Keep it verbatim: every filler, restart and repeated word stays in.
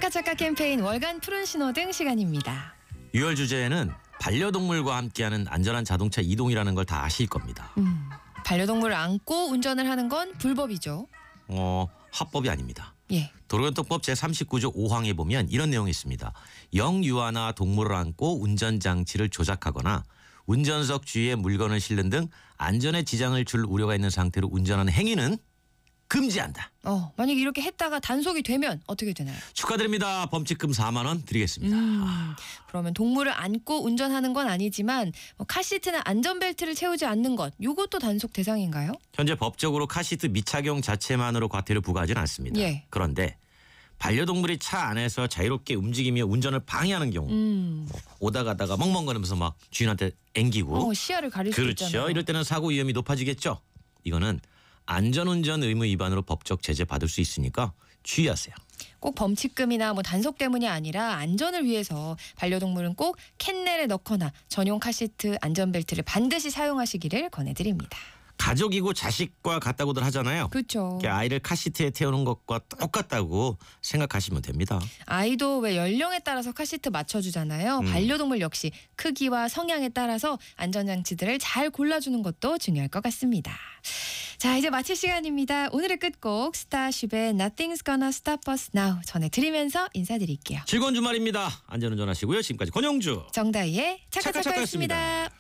차카차카 캠페인 월간 푸른 신호등 시간입니다. 유월 주제에는 반려동물과 함께하는 안전한 자동차 이동이라는 걸 다 아실 겁니다. 음, 반려동물을 안고 운전을 하는 건 불법이죠. 어, 합법이 아닙니다. 예. 도로교통법 제삼십구 조 오 항에 보면 이런 내용이 있습니다. 영유아나 동물을 안고 운전장치를 조작하거나 운전석 주위에 물건을 실는 등 안전에 지장을 줄 우려가 있는 상태로 운전하는 행위는 금지한다. 어, 만약 이렇게 했다가 단속이 되면 어떻게 되나요? 축하드립니다. 범칙금 사만 원 드리겠습니다. 음, 그러면 동물을 안고 운전하는 건 아니지만 뭐 카시트나 안전벨트를 채우지 않는 것, 이것도 단속 대상인가요? 현재 법적으로 카시트 미착용 자체만으로 과태료 부과하지는 않습니다. 예. 그런데 반려동물이 차 안에서 자유롭게 움직이며 운전을 방해하는 경우 음, 뭐 오다 가다가 멍멍거리면서 막 주인한테 앵기고 어, 시야를 가릴 수 그렇죠. 있잖아요. 이럴 때는 사고 위험이 높아지겠죠. 이거는 안전운전 의무 위반으로 법적 제재 받을 수 있으니까 주의하세요. 꼭 범칙금이나 뭐 단속 때문이 아니라 안전을 위해서 반려동물은 꼭 캔넬에 넣거나 전용 카시트 안전벨트를 반드시 사용하시기를 권해드립니다. 가족이고 자식과 같다고들 하잖아요. 그렇죠. 아이를 카시트에 태우는 것과 똑같다고 생각하시면 됩니다. 아이도 왜 연령에 따라서 카시트 맞춰주잖아요. 음. 반려동물 역시 크기와 성향에 따라서 안전장치들을 잘 골라주는 것도 중요할 것 같습니다. 자, 이제 마칠 시간입니다. 오늘의 끝곡 스타쉽의 Nothing's Gonna Stop Us Now 전해드리면서 인사드릴게요. 즐거운 주말입니다. 안전운전 하시고요. 지금까지 권영주 정다희의 차카차카였습니다. 차카차카였습니다.